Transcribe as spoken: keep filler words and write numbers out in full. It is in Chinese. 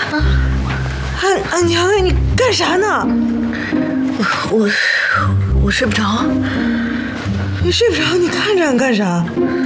安安娘哎，你干啥呢？ 我我我睡不着。 你睡不着，你看着俺干啥？